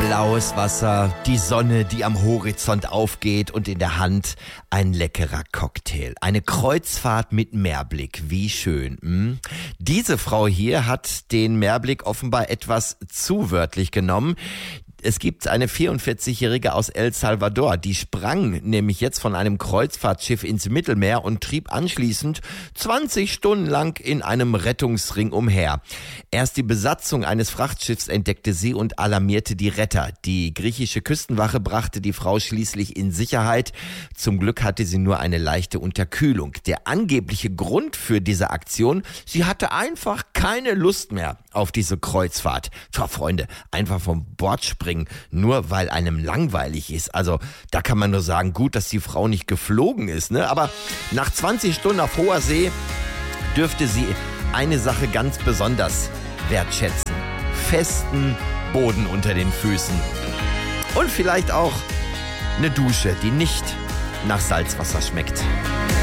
Blaues Wasser, die Sonne, die am Horizont aufgeht und in der Hand ein leckerer Cocktail. Eine Kreuzfahrt mit Meerblick, wie schön. Diese Frau hier hat den Meerblick offenbar etwas zu wörtlich genommen. Es gibt eine 44-Jährige aus El Salvador, die sprang nämlich jetzt von einem Kreuzfahrtschiff ins Mittelmeer und trieb anschließend 20 Stunden lang in einem Rettungsring umher. Erst die Besatzung eines Frachtschiffs entdeckte sie und alarmierte die Retter. Die griechische Küstenwache brachte die Frau schließlich in Sicherheit. Zum Glück hatte sie nur eine leichte Unterkühlung. Der angebliche Grund für diese Aktion: sie hatte einfach keine Lust mehr auf diese Kreuzfahrt. Tja, Freunde, einfach vom Bord springen, nur weil einem langweilig ist. Also da kann man nur sagen, gut, dass die Frau nicht geflogen ist, ne? Aber nach 20 Stunden auf hoher See dürfte sie eine Sache ganz besonders wertschätzen: festen Boden unter den Füßen. Und vielleicht auch eine Dusche, die nicht nach Salzwasser schmeckt.